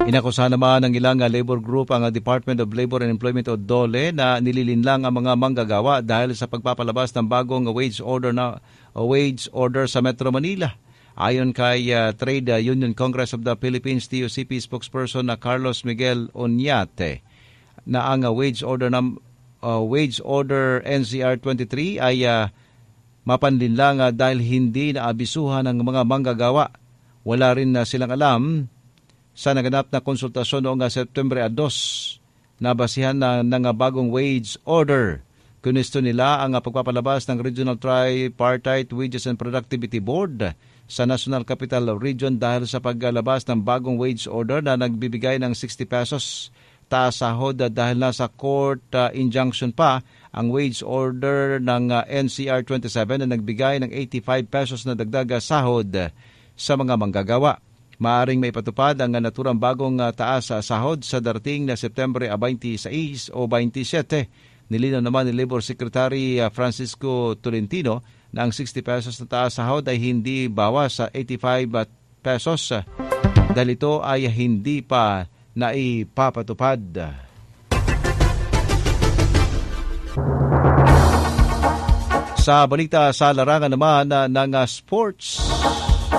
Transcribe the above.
Inakusahan naman ng ilang labor group ang Department of Labor and Employment o DOLE na nililinlang ang mga manggagawa dahil sa pagpapalabas ng bagong wage order sa Metro Manila. Ayon kay Trade Union Congress of the Philippines TUCP spokesperson na Carlos Miguel Oñate, na ang wage order NCR 23 ay mapanlinlang dahil hindi naabisuhan ng mga manggagawa. Wala rin silang alam sa naganap na konsultasyon noong September 2 na basihan ng bagong wage order. Kunisto nila ang pagpapalabas ng Regional Tripartite Wages and Productivity Board sa National Capital Region dahil sa paglalabas ng bagong wage order na nagbibigay ng 60 pesos taas sahod dahil nasa court injunction pa ang wage order ng NCR 27 na nagbigay ng 85 pesos na dagdag sahod sa mga manggagawa. Maaring maipatupad ang naturang bagong taas sahod sa darating na September 26 o 27. Nilinaw naman ni Labor Secretary Francisco Tolentino na ang 60 pesos na taas sahod ay hindi bawas sa 85 pesos dahil ito ay hindi pa naipapatupad. Sa balita sa larangan naman ng sports,